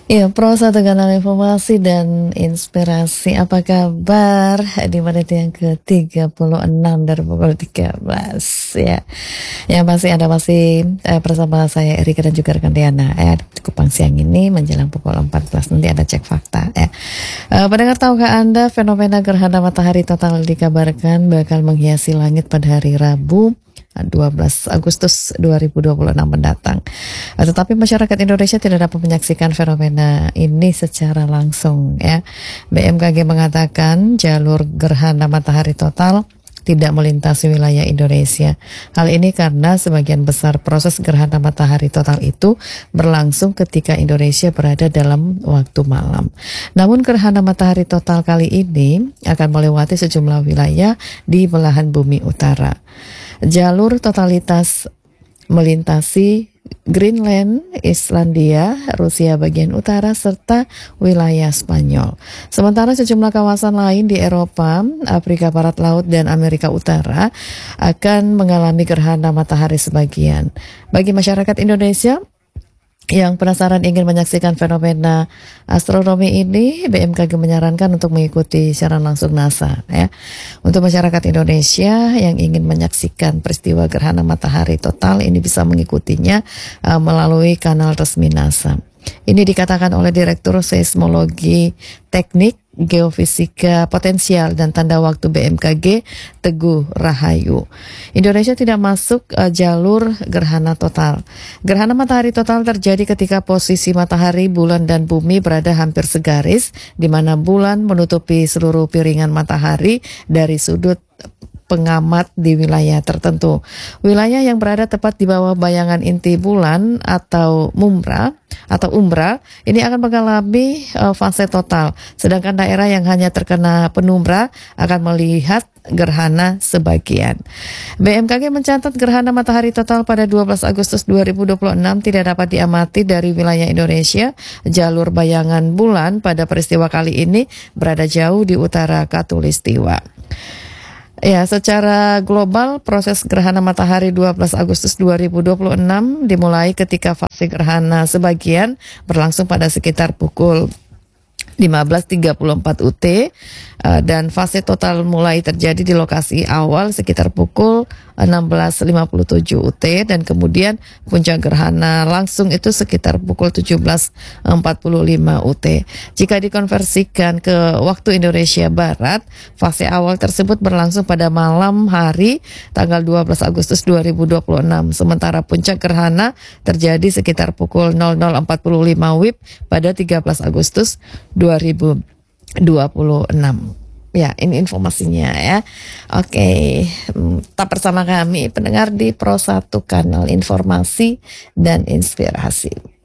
Iya, Pro Satu Kanal Informasi dan Inspirasi. Apa kabar di menit yang ke-36 dari pukul 13 ya. Yang pasti Anda masih bersama saya Erika dan juga rekan Diana di Kupang siang ini menjelang pukul 14. Nanti Anda cek fakta ya. Pendengar, tahukah Anda fenomena gerhana matahari total dikabarkan bakal menghiasi langit pada hari Rabu 12 Agustus 2026 mendatang. Tetapi masyarakat Indonesia tidak dapat menyaksikan fenomena ini secara langsung ya. BMKG mengatakan jalur gerhana matahari total tidak melintasi wilayah Indonesia. Hal ini karena sebagian besar proses gerhana matahari total itu berlangsung ketika Indonesia berada dalam waktu malam. Namun gerhana matahari total kali ini akan melewati sejumlah wilayah di belahan bumi utara. Jalur totalitas melintasi Greenland, Islandia, Rusia bagian utara, serta wilayah Spanyol. Sementara sejumlah kawasan lain di Eropa, Afrika Barat Laut, dan Amerika Utara akan mengalami gerhana matahari sebagian. Bagi masyarakat Indonesia yang penasaran ingin menyaksikan fenomena astronomi ini, BMKG menyarankan untuk mengikuti siaran langsung NASA ya. Untuk masyarakat Indonesia yang ingin menyaksikan peristiwa gerhana matahari total ini bisa mengikutinya melalui kanal resmi NASA. Ini dikatakan oleh Direktur Seismologi Teknik, Geofisika Potensial dan Tanda Waktu BMKG, Teguh Rahayu. Indonesia tidak masuk jalur gerhana total. Gerhana matahari total terjadi ketika posisi matahari, bulan, dan bumi berada hampir segaris, di mana bulan menutupi seluruh piringan matahari dari sudut pengamat di wilayah tertentu. Wilayah yang berada tepat di bawah bayangan inti bulan atau umbra ini akan mengalami fase total. Sedangkan daerah yang hanya terkena penumbra akan melihat gerhana sebagian. BMKG mencatat gerhana matahari total pada 12 Agustus 2026 tidak dapat diamati dari wilayah Indonesia. Jalur bayangan bulan pada peristiwa kali ini berada jauh di utara Katulistiwa. Ya, secara global proses gerhana matahari 12 Agustus 2026 dimulai ketika fase gerhana sebagian berlangsung pada sekitar pukul 15.34 UT dan fase total mulai terjadi di lokasi awal sekitar pukul 16.57 UT dan kemudian puncak gerhana langsung itu sekitar pukul 17.45 UT. Jika dikonversikan ke waktu Indonesia Barat, fase awal tersebut berlangsung pada malam hari tanggal 12 Agustus 2026, sementara puncak gerhana terjadi sekitar pukul 00.45 WIB pada 13 Agustus 2026. Ya, ini informasinya ya. Oke, tetap bersama kami pendengar di Pro 1 Kanal Informasi dan Inspirasi.